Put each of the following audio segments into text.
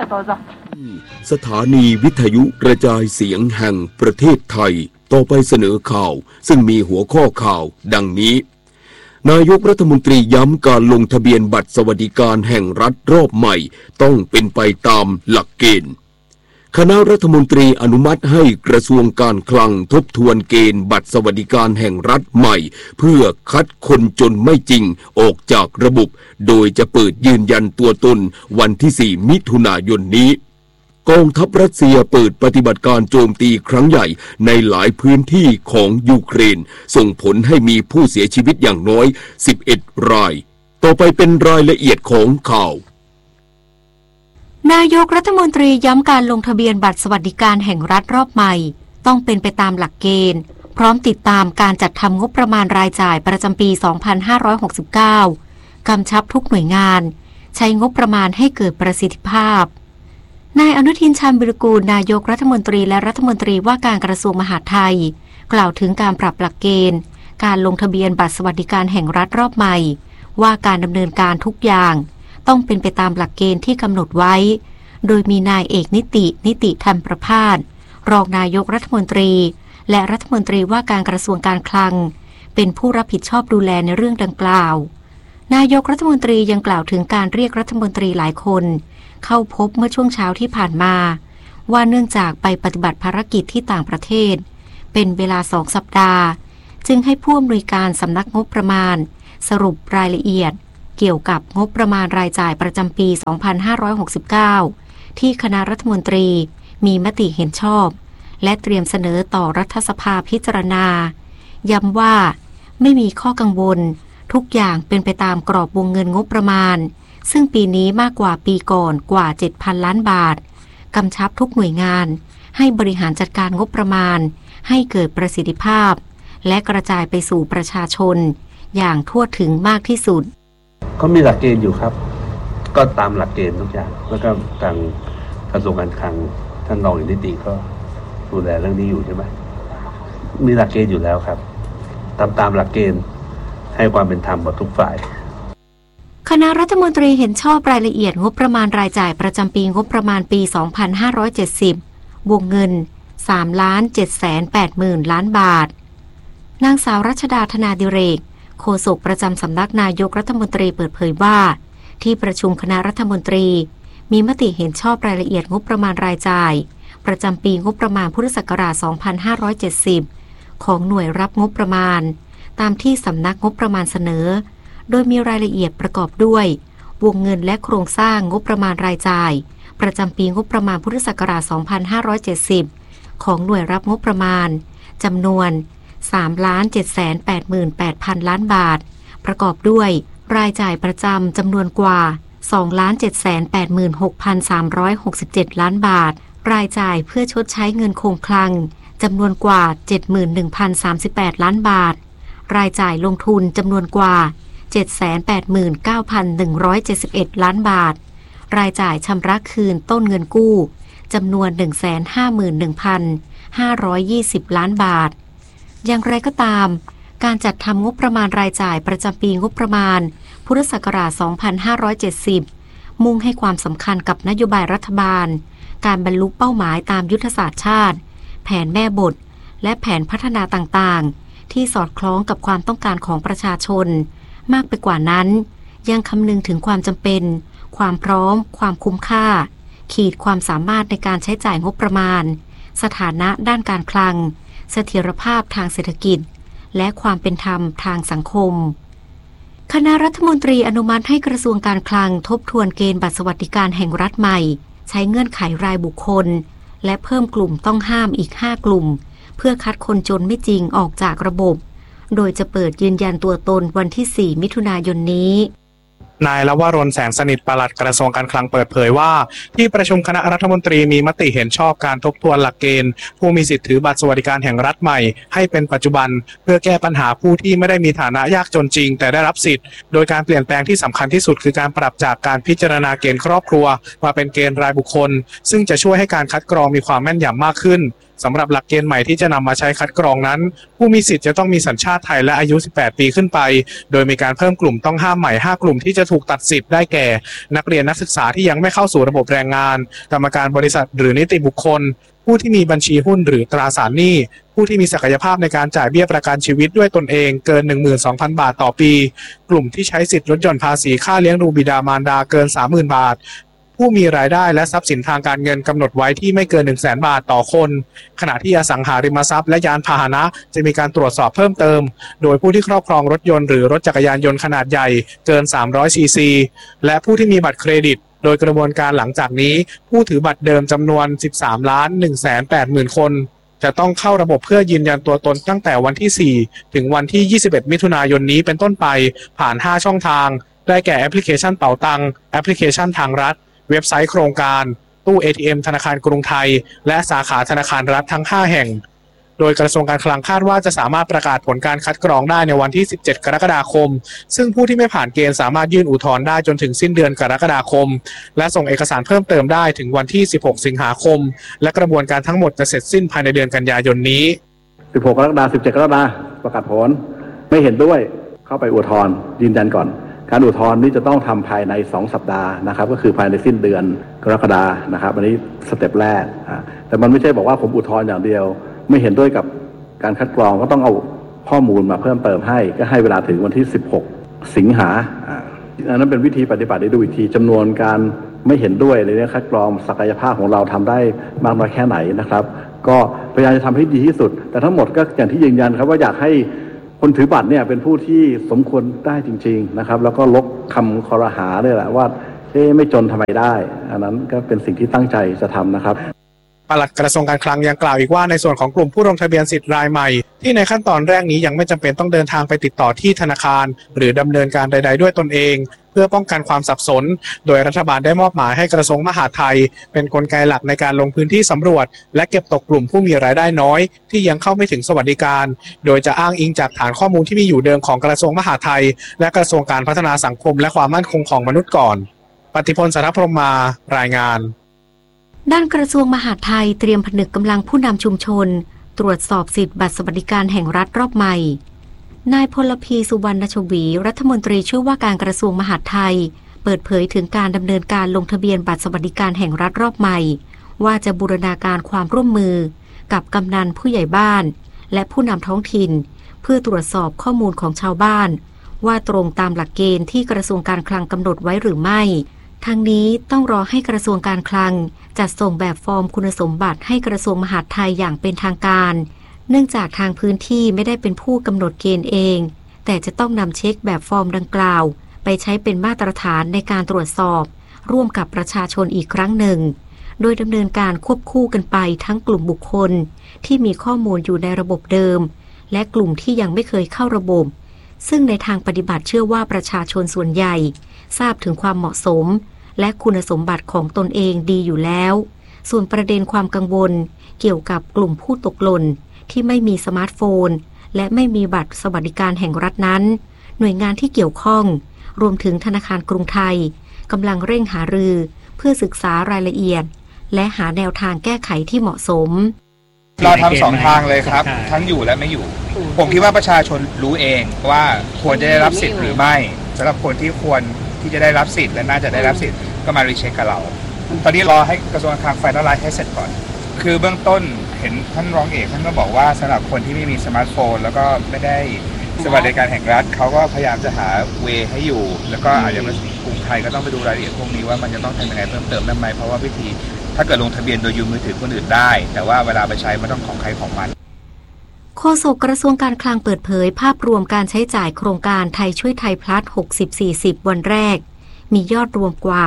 สถานีวิทยุกระจายเสียงแห่งประเทศไทยต่อไปเสนอข่าวซึ่งมีหัวข้อข่าวดังนี้นายกรัฐมนตรีย้ำการลงทะเบียนบัตรสวัสดิการแห่งรัฐรอบใหม่ต้องเป็นไปตามหลักเกณฑ์คณะรัฐมนตรีอนุมัติให้กระทรวงการคลังทบทวนเกณฑ์บัตรสวัสดิการแห่งรัฐใหม่เพื่อคัดคนจนไม่จริงออกจากระบบโดยจะเปิดยืนยันตัวตนวันที่4มิถุนายนนี้กองทัพรัสเซียเปิดปฏิบัติการโจมตีครั้งใหญ่ในหลายพื้นที่ของยูเครนส่งผลให้มีผู้เสียชีวิตอย่างน้อย11รายต่อไปเป็นรายละเอียดของข่าวนายกรัฐมนตรีย้ำการลงทะเบียนบัตรสวัสดิการแห่งรัฐรอบใหม่ต้องเป็นไปตามหลักเกณฑ์พร้อมติดตามการจัดทำงบประมาณรายจ่ายประจำปี 2569 กำชับทุกหน่วยงานใช้งบประมาณให้เกิดประสิทธิภาพนายอนุทิน ชาญวิรากูลนายกรัฐมนตรีและรัฐมนตรีว่าการกระทรวงมหาดไทยกล่าวถึงการปรับหลักเกณฑ์การลงทะเบียนบัตรสวัสดิการแห่งรัฐรอบใหม่ว่าการดำเนินการทุกอย่างต้องเป็นไปตามหลักเกณฑ์ที่กำหนดไว้โดยมีนายเอกนิติธรรมประภาสรองนายกรัฐมนตรีและรัฐมนตรีว่าการกระทรวงการคลังเป็นผู้รับผิดชอบดูแลในเรื่องดังกล่าวนายกรัฐมนตรียังกล่าวถึงการเรียกรัฐมนตรีหลายคนเข้าพบเมื่อช่วงเช้าที่ผ่านมาว่าเนื่องจากไปปฏิบัติภารกิจที่ต่างประเทศเป็นเวลา2 สัปดาห์จึงให้ผู้อำนวยการสำนักงบประมาณสรุปรายละเอียดเกี่ยวกับงบประมาณรายจ่ายประจำปี 2569 ที่คณะรัฐมนตรีมีมติเห็นชอบและเตรียมเสนอต่อรัฐสภาพิจารณาย้ำว่าไม่มีข้อกังวลทุกอย่างเป็นไปตามกรอบวงเงินงบประมาณซึ่งปีนี้มากกว่าปีก่อนกว่า 7,000 ล้านบาทกำชับทุกหน่วยงานให้บริหารจัดการงบประมาณให้เกิดประสิทธิภาพและกระจายไปสู่ประชาชนอย่างทั่วถึงมากที่สุดก็มีหลักเกณฑ์อยู่ครับก็ตามหลักเกณฑ์ทุกอย่างแล้วก็ทางกระทรวงการคลังท่านรองอธิบดีก็ดูแลเรื่องนี้อยู่ใช่ไหมมีหลักเกณฑ์อยู่แล้วครับตามหลักเกณฑ์ให้ความเป็นธรรมกับทุกฝ่ายคณะรัฐมนตรีเห็นชอบรายละเอียดงบประมาณรายจ่ายประจำปีงบประมาณปี 2570 วงเงิน 3,780,000 ล้านบาทนางสาวรัชดาธนาดิเรกโฆษกประจำสำนักนายกรัฐมนตรีเปิดเผยว่าที่ประชุมคณะรัฐมนตรีมีมติเห็นชอบรายละเอียดงบประมาณรายจ่ายประจำปีงบประมาณพุทธศักราช 2570 ของหน่วยรับงบประมาณตามที่สำนักงบประมาณเสนอโดยมีรายละเอียดประกอบด้วยวงเงินและโครงสร้างงบประมาณรายจ่ายประจำปีงบประมาณพุทธศักราช 2570 ของหน่วยรับงบประมาณจำนวน 3,788,000 ล้านบาทประกอบด้วยรายจ่ายประจำจำนวนกว่า 2,786,367 ล้านบาทรายจ่ายเพื่อชดใช้เงินคงคลังจำนวนกว่า 71,038 ล้านบาทรายจ่ายลงทุนจำนวนกว่า 789,171 ล้านบาทรายจ่ายชำระคืนต้นเงินกู้จำนวน 151,520 ล้านบาทอย่างไรก็ตามการจัดทำงบประมาณรายจ่ายประจำปีงบประมาณพุทธศักราช 2570 มุ่งให้ความสำคัญกับนโยบายรัฐบาลการบรรลุเป้าหมายตามยุทธศาสตร์ชาติแผนแม่บทและแผนพัฒนาต่างๆที่สอดคล้องกับความต้องการของประชาชนมากไปกว่านั้นยังคำนึงถึงความจำเป็นความพร้อมความคุ้มค่าขีดความสามารถในการใช้จ่ายงบประมาณสถานะด้านการคลังเสถียรภาพทางเศรษฐกิจและความเป็นธรรมทางสังคมคณะรัฐมนตรีอนุมัติให้กระทรวงการคลังทบทวนเกณฑ์บัตรสวัสดิการแห่งรัฐใหม่ใช้เงื่อนไขรายบุคคลและเพิ่มกลุ่มต้องห้ามอีก5กลุ่มเพื่อคัดคนจนไม่จริงออกจากระบบโดยจะเปิดยืนยันตัวตนวันที่4มิถุนายนนี้นายลวรน แสงสนิทปลัดกระทรวงการคลังเปิดเผยว่าที่ประชุมคณะรัฐมนตรีมีมติเห็นชอบการทบทวนหลักเกณฑ์ผู้มีสิทธิถือบัตรสวัสดิการแห่งรัฐใหม่ให้เป็นปัจจุบันเพื่อแก้ปัญหาผู้ที่ไม่ได้มีฐานะยากจนจริงแต่ได้รับสิทธิ์โดยการเปลี่ยนแปลงที่สำคัญที่สุดคือการปรับจากการพิจารณาเกณฑ์ครอบครัวมาเป็นเกณฑ์รายบุคคลซึ่งจะช่วยให้การคัดกรองมีความแม่นยำมากขึ้นสำหรับหลักเกณฑ์ใหม่ที่จะนำมาใช้คัดกรองนั้นผู้มีสิทธิ์จะต้องมีสัญชาติไทยและอายุ 18 ปีขึ้นไปโดยมีการเพิ่มกลุ่มต้องห้ามใหม่ 5 กลุ่มที่จะถูกตัดสิทธิ์ได้แก่นักเรียนนักศึกษาที่ยังไม่เข้าสู่ระบบแรงงานกรรมการบริษัทหรือนิติบุคคลผู้ที่มีบัญชีหุ้นหรือตราสารหนี้ผู้ที่มีศักยภาพในการจ่ายเบี้ยประกันชีวิตด้วยตนเองเกิน 12,000 บาทต่อปีกลุ่มที่ใช้สิทธิ์ลดหย่อนภาษีค่าเลี้ยงดูบิดามารดาเกิน 30,000 บาทผู้มีรายได้และทรัพย์สินทางการเงินกำหนดไว้ที่ไม่เกิน 100,000 บาทต่อคนขณะที่อสังหาริมทรัพย์และยานพาหนะจะมีการตรวจสอบเพิ่มเติมโดยผู้ที่ครอบครองรถยนต์หรือรถจักรยานยนต์ขนาดใหญ่เกิน300ซีซีและผู้ที่มีบัตรเครดิตโดยกระบวนการหลังจากนี้ผู้ถือบัตรเดิมจำนวน 13,180,000 คนจะต้องเข้าระบบเพื่อยืนยันตัวตนตั้งแต่วันที่ 4 ถึงวันที่ 21 มิถุนายนนี้เป็นต้นไปผ่าน 5 ช่องทางได้แก่แอปพลิเคชันเป๋าตังแอปพลิเคชันทางรัฐเว็บไซต์โครงการตู้ ATM ธนาคารกรุงไทยและสาขาธนาคารรัฐทั้ง 5 แห่งโดยกระทรวงการคลังคาดว่าจะสามารถประกาศผลการคัดกรองได้ในวันที่ 17 กรกฎาคมซึ่งผู้ที่ไม่ผ่านเกณฑ์สามารถยื่นอุทธรณ์ได้จนถึงสิ้นเดือนกรกฎาคมและส่งเอกสารเพิ่มเติมได้ถึงวันที่ 16 สิงหาคมและกระบวนการทั้งหมดจะเสร็จสิ้นภายในเดือนกันยายนนี้ 16 กรกฎาคม 17 กรกฎาคมประกาศผลไม่เห็นด้วยเข้าไปอุทธรณ์ยืนยันก่อนการอุทธรณ์นี้จะต้องทำภายใน2สัปดาห์นะครับก็คือภายในสิ้นเดือนกรกฎาคมนะครับอันนี้สเต็ปแรกแต่มันไม่ใช่บอกว่าผมอุทธรณ์อย่างเดียวไม่เห็นด้วยกับการคัดกรองก็ต้องเอาข้อมูลมาเพิ่มเติมให้ก็ให้เวลาถึงวันที่16 สิงหาอันนั้นเป็นวิธีปฏิบัติได้ดูอีกทีจำนวนการไม่เห็นด้วยในเรื่องคัดกรองศักยภาพของเราทำได้มากน้อยแค่ไหนนะครับก็พยายามจะทำให้ดีที่สุดแต่ทั้งหมดก็อย่างที่ยืนยันครับว่าอยากให้คนถือบัตรเนี่ยเป็นผู้ที่สมควรได้จริงๆนะครับแล้วก็ลบคำคอรหาด้วยแหละว่าไม่จนทำไมได้อันนั้นก็เป็นสิ่งที่ตั้งใจจะทำนะครับปลัดกระทรวงการคลังยังกล่าวอีกว่าในส่วนของกลุ่มผู้ลงทะเบียนสิทธิ์รายใหม่ที่ในขั้นตอนแรกนี้ยังไม่จำเป็นต้องเดินทางไปติดต่อที่ธนาคารหรือดำเนินการใดๆด้วยตนเองเพื่อป้องกันความสับสนโดยรัฐบาลได้มอบหมายให้กระทรวงมหาดไทยเป็นกลไกหลักในการลงพื้นที่สำรวจและเก็บตกกลุ่มผู้มีรายได้น้อยที่ยังเข้าไม่ถึงสวัสดิการโดยจะอ้างอิงจากฐานข้อมูลที่มีอยู่เดิมของกระทรวงมหาดไทยและกระทรวงการพัฒนาสังคมและความมั่นคงของมนุษย์ก่อนปฏิพล สัทธพรหมารายงานด้านกระทรวงมหาดไทยเตรียมผนึกกำลังผู้นำชุมชนตรวจสอบสิทธิบัตรสวัสดิการแห่งรัฐรอบใหม่นายพลพีสุวรรณชวีรัฐมนตรีช่วยว่าการกระทรวงมหาดไทยเปิดเผยถึงการดำเนินการลงทะเบียนบัตรสวัสดิการแห่งรัฐรอบใหม่ว่าจะบูรณาการความร่วมมือกับกำนันผู้ใหญ่บ้านและผู้นำท้องถิ่นเพื่อตรวจสอบข้อมูลของชาวบ้านว่าตรงตามหลักเกณฑ์ที่กระทรวงการคลังกำหนดไว้หรือไม่ทั้งนี้ต้องรอให้กระทรวงการคลังจัดส่งแบบฟอร์มคุณสมบัติให้กระทรวงมหาดไทยอย่างเป็นทางการเนื่องจากทางพื้นที่ไม่ได้เป็นผู้กำหนดเกณฑ์เองแต่จะต้องนำเช็คแบบฟอร์มดังกล่าวไปใช้เป็นมาตรฐานในการตรวจสอบร่วมกับประชาชนอีกครั้งหนึ่งโดยดำเนินการควบคู่กันไปทั้งกลุ่มบุคคลที่มีข้อมูลอยู่ในระบบเดิมและกลุ่มที่ยังไม่เคยเข้าระบบซึ่งในทางปฏิบัติเชื่อว่าประชาชนส่วนใหญ่ทราบถึงความเหมาะสมและคุณสมบัติของตนเองดีอยู่แล้วส่วนประเด็นความกังวลเกี่ยวกับกลุ่มผู้ตกหล่นที่ไม่มีสมาร์ทโฟนและไม่มีบัตรสวัสดิการแห่งรัฐนั้นหน่วยงานที่เกี่ยวข้องรวมถึงธนาคารกรุงไทยกำลังเร่งหารือเพื่อศึกษารายละเอียดและหาแนวทางแก้ไขที่เหมาะสมเราทำ2 ทางเลยครับทั้งอยู่และไม่อยู่ผมคิดว่าประชาชนรู้เองว่าควรจะได้รับสิทธิ์หรือไม่สำหรับคนที่ควรที่จะได้รับสิทธิ์และน่าจะได้รับสิทธิ์ก็มารีเช็คกับเราตอนนี้รอให้กระทรวงการคลังไฟนอลไลซ์ให้เสร็จก่อนคือเบื้องต้นเห็นท่านรองเอกท่านก็บอกว่าสำหรับคนที่ไม่มีสมาร์ทโฟนแล้วก็ไม่ได้สวัสดิการแห่งรัฐเขาก็พยายามจะหาเวให้อยู่แล้วก็อาจจะมากรุงไทยก็ต้องไปดูรายละเอียดพวกนี้ว่ามันจะต้องทำยังไงเพิ่มเติมได้ไหมเพราะว่าวิธีถ้าเกิดลงทะเบียนโดยยืมมือถือคนอื่นได้แต่ว่าเวลาไปใช้มันต้องของใครของมันโฆษกกระทรวงการคลังเปิดเผยภาพรวมการใช้จ่ายโครงการไทยช่วยไทยพลัส 60-40 วันแรกมียอดรวมกว่า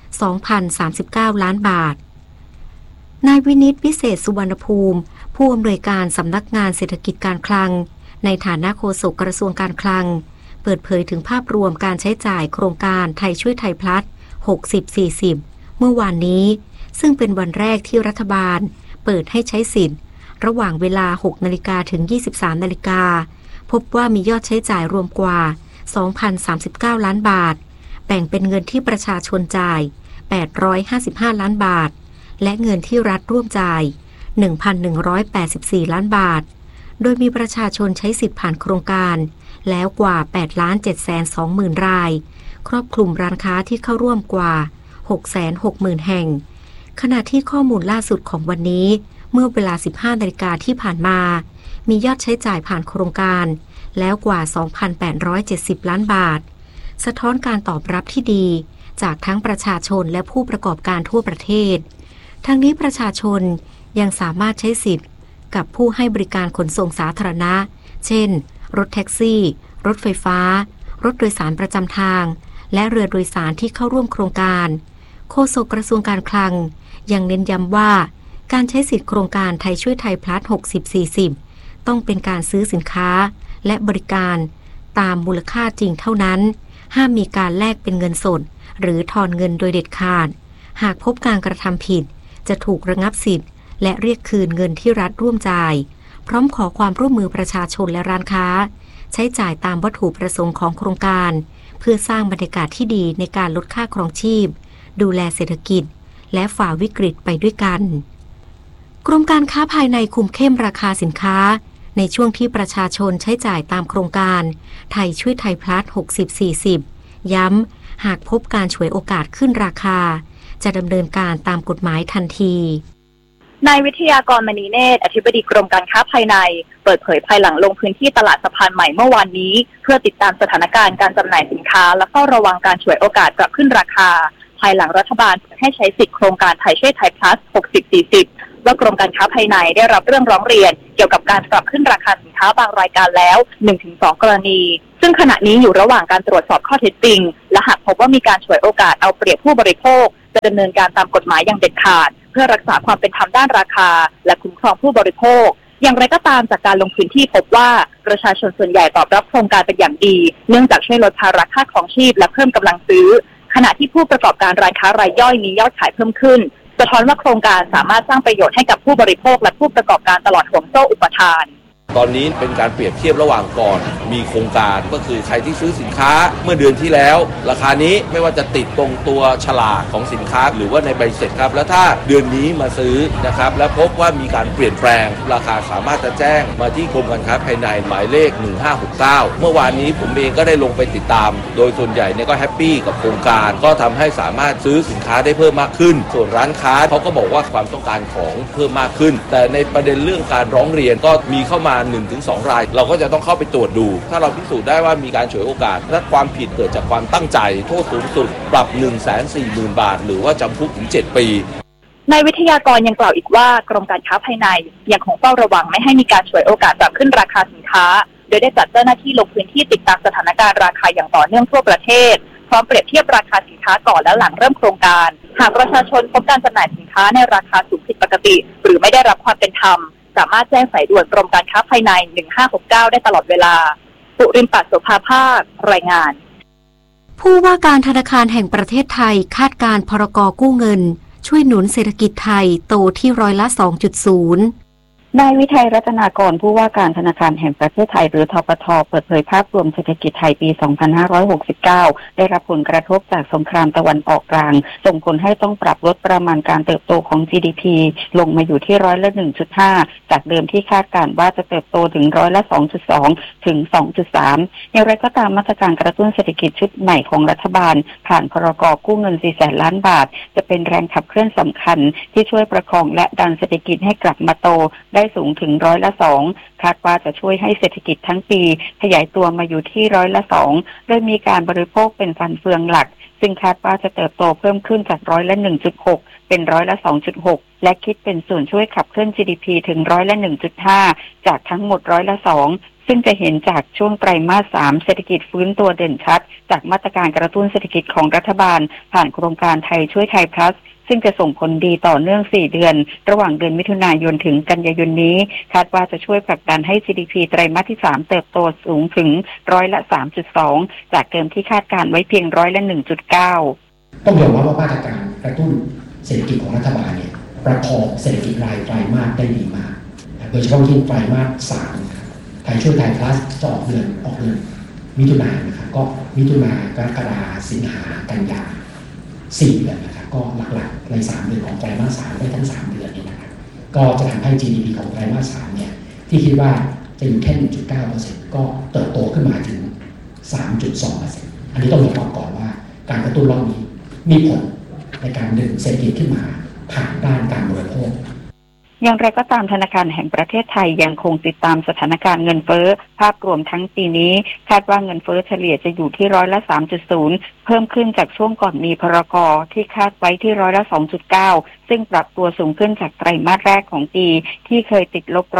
2,039 ล้านบาทนายวินิตวิเศษสุวรรณภูมิผู้อำนวยการสำนักงานเศรษฐกิจการคลังในฐานะโฆษกกระทรวงการคลังเปิดเผยถึงภาพรวมการใช้จ่ายโครงการไทยช่วยไทยพลัส 60-40 เมื่อวานนี้ซึ่งเป็นวันแรกที่รัฐบาลเปิดให้ใช้สิทธิ์ระหว่างเวลา 6 นาฬิกาถึง 23 นาฬิกาพบว่ามียอดใช้จ่ายรวมกว่า 2,039 ล้านบาทแบ่งเป็นเงินที่ประชาชนจ่าย 855 ล้านบาทและเงินที่รัฐร่วมจ่าย 1,184 ล้านบาทโดยมีประชาชนใช้สิทธิ์ผ่านโครงการแล้วกว่า 8,720,000 รายครอบคลุมร้านค้าที่เข้าร่วมกว่า 660,000 แห่งขณะที่ข้อมูลล่าสุดของวันนี้เมื่อเวลา 15 นาฬิกาที่ผ่านมามียอดใช้จ่ายผ่านโครงการแล้วกว่า 2,870 ล้านบาทสะท้อนการตอบรับที่ดีจากทั้งประชาชนและผู้ประกอบการทั่วประเทศทั้งนี้ประชาชนยังสามารถใช้สิทธิ์กับผู้ให้บริการขนส่งสาธารณะเช่นรถแท็กซี่รถไฟฟ้ารถโดยสารประจำทางและเรือโดยสารที่เข้าร่วมโครงการโฆษกกระทรวงการคลังยังเน้นย้ำว่าการใช้สิทธิโครงการไทยช่วยไทยพลัส 60-40 ต้องเป็นการซื้อสินค้าและบริการตามมูลค่าจริงเท่านั้นห้ามมีการแลกเป็นเงินสดหรือทอนเงินโดยเด็ดขาดหากพบการกระทำผิดจะถูกระงับสิทธิ์และเรียกคืนเงินที่รัฐร่วมจ่ายพร้อมขอความร่วมมือประชาชนและร้านค้าใช้จ่ายตามวัตถุประสงค์ของโครงการเพื่อสร้างบรรยากาศที่ดีในการลดค่าครองชีพดูแลเศรษฐกิจและฝ่าวิกฤตไปด้วยกันกรมการค้าภายในคุมเข้มราคาสินค้าในช่วงที่ประชาชนใช้จ่ายตามโครงการไทยช่วยไทยพลัส 60-40 ย้ำหากพบการฉวยโอกาสขึ้นราคาจะดำเนินการตามกฎหมายทันทีนายวิทยากรมณีเนตรอธิบดีกรมการค้าภายในเปิดเผยภายหลังลงพื้นที่ตลาดสะพานใหม่เมื่อวานนี้เพื่อติดตามสถานการณ์การจำหน่ายสินค้าและเฝ้าระวังการฉวยโอกาสปรับขึ้นราคาภายหลังรัฐบาลให้ใช้สิทธิโครงการไทยช่วยไทยพลัส 60-40 ว่ากรมการค้าภายในได้รับเรื่องร้องเรียนเกี่ยวกับการปรับขึ้นราคาสินค้าบางรายการแล้ว 1-2 กรณีซึ่งขณะนี้อยู่ระหว่างการตรวจสอบข้อเท็จจริงและหากพบว่ามีการฉวยโอกาสเอาเปรียบผู้บริโภคจะดำเนินการตามกฎหมายอย่างเด็ดขาดเพื่อรักษาความเป็นธรรมด้านราคาและคุ้มครองผู้บริโภคอย่างไรก็ตามจากการลงพื้นที่พบว่าประชาชนส่วนใหญ่ตอบรับโครงการเป็นอย่างดีเนื่องจากช่วยลดภาระค่าครองชีพและเพิ่มกำลังซื้อขณะที่ผู้ประกอบการร้านค้ารายย่อยมียอดขายเพิ่มขึ้นสะท้อนว่าโครงการสามารถสร้างประโยชน์ให้กับผู้บริโภคและผู้ประกอบการตลอดห่วงโซ่อุปทานตอนนี้เป็นการเปรียบเทียบระหว่างก่อนมีโครงการก็คือใครที่ซื้อสินค้าเมื่อเดือนที่แล้วราคานี้ไม่ว่าจะติดตรงตัวฉลากของสินค้าหรือว่าในใบเสร็จครับแล้วถ้าเดือนนี้มาซื้อนะครับและพบว่ามีการเปลี่ยนแปลงราคาสามารถจะแจ้งมาที่กรมการค้าภายในหมายเลข1569เมื่อวานนี้ผมเองก็ได้ลงไปติดตามโดยส่วนใหญ่เนี่ยก็แฮปปี้กับโครงการก็ทำให้สามารถซื้อสินค้าได้เพิ่มมากขึ้นส่วนร้านค้าเขาก็บอกว่าความต้องการของเพิ่มมากขึ้นแต่ในประเด็นเรื่องการร้องเรียนก็มีเข้ามา 1-2 รายเราก็จะต้องเข้าไปตรวจดูถ้าเราพิสูจน์ได้ว่ามีการฉวยโอกาสและความผิดเกิดจากความตั้งใจโทษสูงสุดปรับ 140,000 บาทหรือว่าจำคุกถึง7 ปีนายวิทยากรยังกล่าวอีกว่ากรมการค้าภายในยังคงเฝ้าระวังไม่ให้มีการฉวยโอกาสปรับขึ้นราคาสินค้าโดยได้จัดเจ้าหน้าที่ลงพื้นที่ติดตามสถานการณ์ราคาอย่างต่อเนื่องทั่วประเทศพร้อมเปรียบเทียบราคาสินค้าก่อนและหลังเริ่มโครงการหากประชาชนพบการจำหน่ายสินค้าในราคาสูงผิดปกติหรือไม่ได้รับความเป็นธรรมสามารถแจ้งสายด่วนกรมการค้าภายใน1569ได้ตลอดเวลาปุริมปัตโสภาภาครายงานผู้ว่าการธนาคารแห่งประเทศไทยคาดการณ์พรก.กู้เงินช่วยหนุนเศรษฐกิจไทยโตที่2.0% นายวิทัยรัตนากรผู้ว่าการธนาคารแห่งประเทศไทยหรือธปท.เปิดเผยภาพรวมเศรษฐกิจไทยปี 2569 ได้รับผลกระทบจากสงครามตะวันออกกลางส่งผลให้ต้องปรับลดประมาณการเติบโตของ GDP ลงมาอยู่ที่1.5% จากเดิมที่คาดการณ์ว่าจะเติบโตถึง2.2% ถึง 2.3% อย่างไรก็ตามมาตรการกระตุ้นเศรษฐกิจชุดใหม่ของรัฐบาลผ่านพรก.กู้เงิน 400,000 ล้านบาทจะเป็นแรงขับเคลื่อนสำคัญที่ช่วยประคองและดันเศรษฐกิจให้กลับมาโตได้สูงถึง2%คาดว่าจะช่วยให้เศรษฐกิจทั้งปีขยายตัวมาอยู่ที่2%โดยมีการบริโภคเป็นฟันเฟืองหลักซึ่งคาดว่าจะเติบโตเพิ่มขึ้นจาก1.6% เป็น2.6% และคิดเป็นส่วนช่วยขับเคลื่อน GDP ถึง1.5% จากทั้งหมด2%ซึ่งจะเห็นจากช่วงไตรมาส 3เศรษฐกิจฟื้นตัวเด่นชัดจากมาตรการกระตุ้นเศรษฐกิจของรัฐบาลผ่านโครงการไทยช่วยไทยพลัสซึ่งจะส่งผลดีต่อเนื่อง4 เดือนระหว่างเดือนมิถุนายนถึงกันยายนนี้คาดว่าจะช่วยผลักดันให้ GDP ไตรมาสที่3เติบโตสูงถึง3.2% จากเดิมที่คาดการไว้เพียง1.9% ต้องยอมรับว่ามาตรการกระตุ้นเศรษฐกิจของรัฐบาลเนี่ยประคองเศรษฐกิจรายไตรมาสได้ดีมากโดยเฉพาะที่ไตรมาส 3ไทยช่วยไทยพลัสจะออกเดือนมิถุนายนนะครับก็มิถุนายนกรกฎาคมสิงหากันยายน4 เดือนนะครับก็หลักๆใน3 เดือนของไตรมาส 3ได้ทั้ง3 เดือนนี่นะครับก็จะทำให้ GDP ของไตรมาส 3เนี่ยที่คิดว่าจะอยู่แค่ 1.9% ก็เติบโตขึ้นมาถึง 3.2% อันนี้ต้องยอมรับก่อนว่าการกระตุ้นรอบนี้มีผลในการดึงเศรษฐกิจขึ้นมาผ่านด้านการบริโภคอย่างไรก็ตามธนาคารแห่งประเทศไทยยังคงติดตามสถานการณ์เงินเฟ้อภาพรวมทั้งปีนี้คาดว่าเงินเฟ้อเฉลี่ยจะอยู่ที่3.0%เพิ่มขึ้นจากช่วงก่อนมีพรก.ที่คาดไว้ที่2.9%ซึ่งปรับตัวสูงขึ้นจากไตรมาสแรกของปีที่เคยติดลบ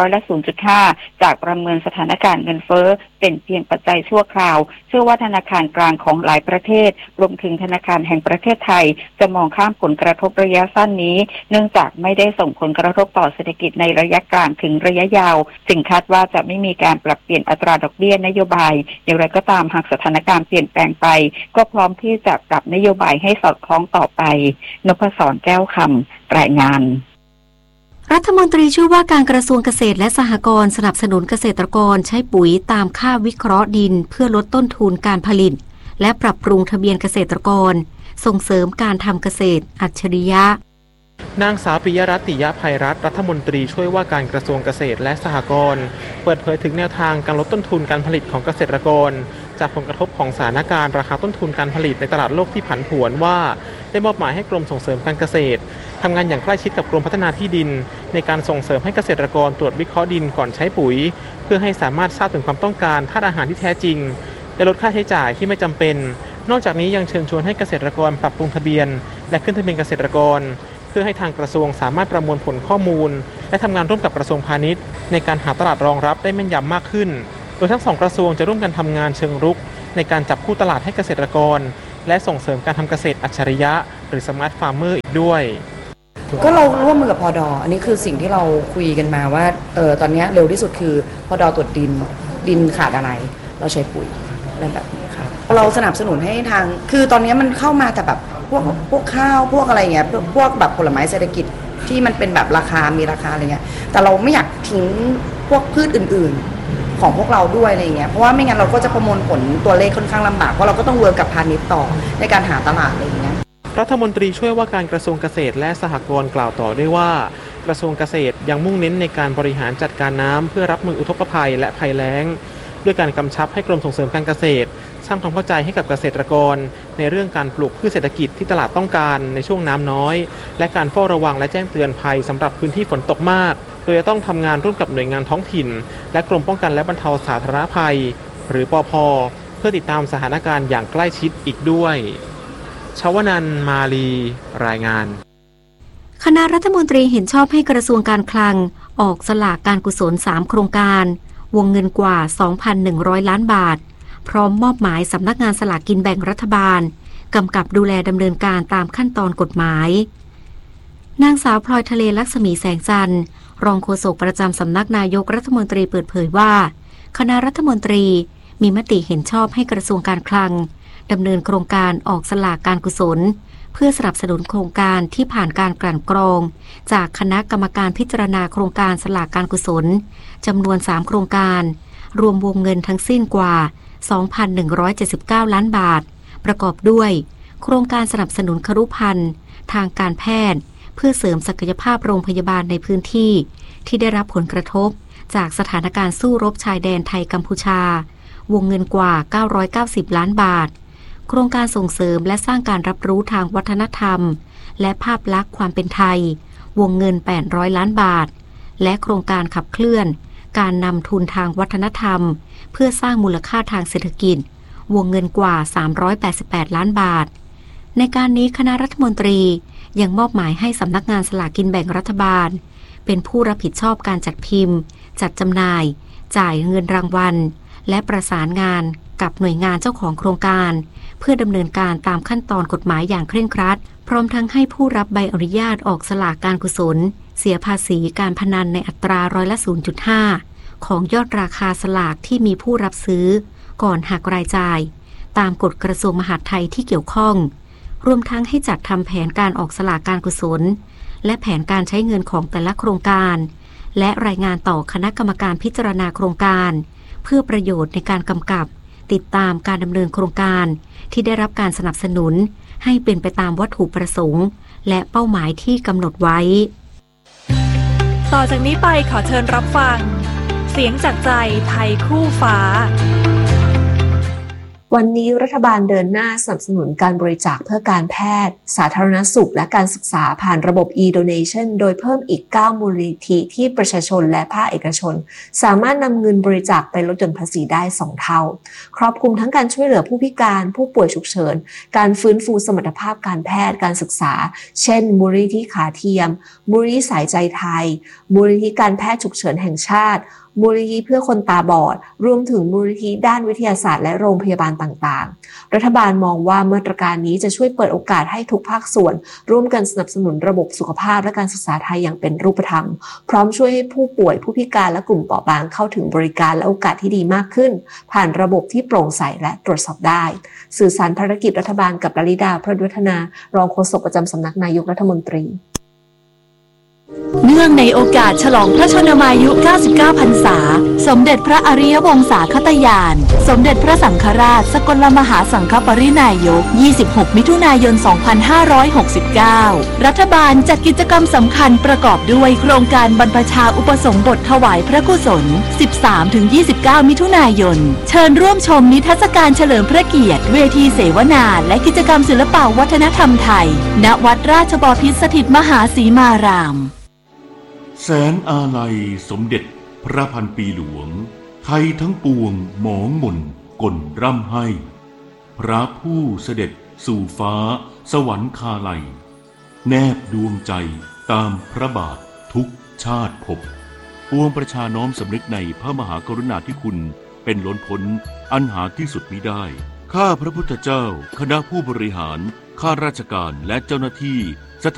0.5%จากประเมินสถานการณ์เงินเฟ้อเป็นเพียงปัจจัยชั่วคราวเชื่อว่าธนาคารกลางของหลายประเทศรวมถึงธนาคารแห่งประเทศไทยจะมองข้ามผลกระทบระยะสั้นนี้เนื่องจากไม่ได้ส่งผลกระทบต่อเศรษฐกิจในระยะกลางถึงระยะยาวจึงคาดว่าจะไม่มีการปรับเปลี่ยนอัตราดอกเบี้ยนโยบายอย่างไรก็ตามหากสถานการณ์เปลี่ยนแปลงไปก็พร้อมที่จะปรับนโยบายให้สอดคล้องต่อไปนพศรแก้วคำรายงานรัฐมนตรีช่วยว่าการกระทรวงเกษตรและสหกรณ์สนับสนุนเกษตรกรใช้ปุ๋ยตามค่าวิเคราะห์ดินเพื่อลดต้นทุนการผลิตและปรับปรุงทะเบียนเกษตรกรส่งเสริมการทำเกษตรอัจฉริยะนางสาวปิยรัตน์ ติยภัยรัตน์รัฐมนตรีช่วยว่าการกระทรวงเกษตรและสหกรณ์เปิดเผยถึงแนวทางการลดต้นทุนการผลิตของเกษตรกรจากผลกระทบของสถานการณ์ราคาต้นทุนการผลิตในตลาดโลกที่ผันผวนว่าได้มอบหมายให้กรมส่งเสริมการเกษตรทำงานอย่างใกล้ชิดกับกรมพัฒนาที่ดินในการส่งเสริมให้เกษตรกรตรวจวิเคราะห์ดินก่อนใช้ปุ๋ยเพื่อให้สามารถทราบถึงความต้องการธาตุอาหารที่แท้จริงและลดค่าใช้จ่ายที่ไม่จำเป็นนอกจากนี้ยังเชิญชวนให้เกษตรกรปรับปรุงทะเบียนและขึ้นทะเบียนเกษตรกรเพื่อให้ทางกระทรวงสามารถประมวลผลข้อมูลและทำงานร่วมกับกระทรวงพาณิชย์ในการหาตลาดรองรับได้แม่นยำมากขึ้นโดยทั้งสองกระทรวงจะร่วมกันทำงานเชิงรุกในการจับคู่ตลาดให้เกษตรกรและส่งเสริมการทำเกษตรอัจฉริยะหรือสมาร์ทฟาร์มเมอร์อีกด้วยก็เราร่วมมือกับพด.อันนี้คือสิ่งที่เราคุยกันมาว่าตอนนี้เร็วที่สุดคือพด.ตรวจดินขาดอะไรเราใช้ปุ๋ยอะไรแบบนี้ครับเราสนับสนุนให้ทางคือตอนนี้มันเข้ามาแต่แบบพวกข้าวพวกอะไรเงี้ยพวกแบบผลไม้เศรษฐกิจที่มันเป็นแบบมีราคาอะไรเงี้ยแต่เราไม่อยากทิ้งพวกพืชอื่นๆของพวกเราด้วยอะไรเงี้ยเพราะว่าไม่งั้นเราก็จะประมวลผลตัวเลขค่อนข้างลำบากเพราะเราก็ต้องเวิร์กกับพาณิชย์ต่อในการหาตลาดอะไรเงี้ยรัฐมนตรีช่วยว่าการกระทรวงเกษตรและสหกรณ์กล่าวต่อด้วยว่ากระทรวงเกษตรยังมุ่งเน้นในการบริหารจัดการน้ำเพื่อรับมืออุทกภัยและภัยแล้งด้วยการกำชับให้กรมส่งเสริมการเกษตรสร้างความเข้าใจให้กับเกษตรกรในเรื่องการปลูกพืชเศรษฐกิจที่ตลาดต้องการในช่วงน้ำน้อยและการเฝ้าระวังและแจ้งเตือนภัยสำหรับพื้นที่ฝนตกมากโดยจะต้องทำงานร่วมกับหน่วยงานท้องถิ่นและกรมป้องกันและบรรเทาสาธารณภัยหรือปภ.เพื่อติดตามสถานการณ์อย่างใกล้ชิดอีกด้วยชวนันท์ มาลีรายงานคณะรัฐมนตรีเห็นชอบให้กระทรวงการคลังออกสลากการกุศล3โครงการวงเงินกว่า 2,100 ล้านบาทพร้อมมอบหมายสำนักงานสลากกินแบ่งรัฐบาลกำกับดูแลดำเนินการตามขั้นตอนกฎหมายนางสาวพลอยทะเลลักษมีแสงจันทร์รองโฆษกประจำสำนักนายกรัฐมนตรีเปิดเผยว่าคณะรัฐมนตรีมีมติเห็นชอบให้กระทรวงการคลังดำเนินโครงการออกสลากการกุศลเพื่อสนับสนุนโครงการที่ผ่านการกลั่นกรองจากคณะกรรมการพิจารณาโครงการสลากการกุศลจำนวน3โครงการรวมวงเงินทั้งสิ้นกว่า 2,179 ล้านบาทประกอบด้วยโครงการสนับสนุนครุภัณฑ์ทางการแพทย์เพื่อเสริมศักยภาพโรงพยาบาลในพื้นที่ที่ได้รับผลกระทบจากสถานการณ์สู้รบชายแดนไทยกัมพูชาวงเงินกว่า990ล้านบาทโครงการส่งเสริมและสร้างการรับรู้ทางวัฒนธรรมและภาพลักษณ์ความเป็นไทยวงเงิน800ล้านบาทและโครงการขับเคลื่อนการนำทุนทางวัฒนธรรมเพื่อสร้างมูลค่าทางเศรษฐกิจวงเงินกว่า388ล้านบาทในการนี้คณะรัฐมนตรียังมอบหมายให้สำนักงานสลากกินแบ่งรัฐบาลเป็นผู้รับผิดชอบการจัดพิมพ์จัดจำหน่ายจ่ายเงินรางวัลและประสานงานกับหน่วยงานเจ้าของโครงการเพื่อดำเนินการตามขั้นตอนกฎหมายอย่างเคร่งครัดพร้อมทั้งให้ผู้รับใบอนุญาตออกสลากการกุศลเสียภาษีการพนันในอัตรา0.5%ของยอดราคาสลากที่มีผู้รับซื้อก่อนหักรายจ่ายตามกฎกระทรวงมหาดไทยที่เกี่ยวข้องรวมทั้งให้จัดทำแผนการออกสลากการกุศลและแผนการใช้เงินของแต่ละโครงการและรายงานต่อคณะกรรมการพิจารณาโครงการเพื่อประโยชน์ในการกำกับติดตามการดำเนินโครงการที่ได้รับการสนับสนุนให้เป็นไปตามวัตถุประสงค์และเป้าหมายที่กำหนดไว้ต่อจากนี้ไปขอเชิญรับฟังเสียงจากใจไทยคู่ฟ้าวันนี้รัฐบาลเดินหน้าสนับสนุนการบริจาคเพื่อการแพทย์สาธารณสุขและการศึกษาผ่านระบบ e-donation โดยเพิ่มอีก 9 มูลนิธิที่ประชาชนและภาคเอกชนสามารถนำเงินบริจาคไปลดหย่อนภาษีได้ 2 เท่าครอบคลุมทั้งการช่วยเหลือผู้พิการผู้ป่วยฉุกเฉินการฟื้นฟูสมรรถภาพการแพทย์การศึกษาเช่นมูลนิธิขาเทียมมูลนิธิสายใจไทยมูลนิธิการแพทย์ฉุกเฉินแห่งชาติมูลนิธิเพื่อคนตาบอดรวมถึงมูลนิธิด้านวิทยาศาสตร์และโรงพยาบาลต่างๆรัฐบาลมองว่ามาตรการนี้จะช่วยเปิดโอกาสให้ทุกภาคส่วนร่วมกันสนับสนุนระบบสุขภาพและการศึกษาไทยอย่างเป็นรูปธรรมพร้อมช่วยให้ผู้ป่วยผู้พิการและกลุ่มเปราะบางเข้าถึงบริการและโอกาสที่ดีมากขึ้นผ่านระบบที่โปร่งใสและตรวจสอบได้สื่อสารภารกิจรัฐบาลกับลลิดา พฤษวัฒนารองโฆษกประจำสำนักนายกรัฐมนตรีเนื่องในโอกาสฉลองพระชนมายุ 99 พรรษาสมเด็จพระอริยวงศาคตญาณสมเด็จพระสังฆราชสกลมหาสังฆปรินายก 26 มิถุนายน 2569 รัฐบาลจัดกิจกรรมสำคัญประกอบด้วยโครงการบรรพชาอุปสมบทถวายพระกุศล 13-29 มิถุนายนเชิญร่วมชมนิทรรศการเฉลิมพระเกียรติเวทีเสวนาและกิจกรรมศิลปวัฒนธรรมไทยณวัดราชบพิตรสถิตมหาสีมารามแสนอาลัยสมเด็จพระพันปีหลวงไทยทั้งปวงหมองหม่นก่นร่ำให้พระผู้เสด็จสู่ฟ้าสวรรคาลัยแนบดวงใจตามพระบาททุกชาติภพปวงประชาน้อมสำนึกในพระมหากรุณาธิคุณเป็นล้นพ้นอันหาที่สุดมิได้ข้าพระพุทธเจ้าคณะผู้บริหารข้าราชการและเจ้าหน้าที่สถ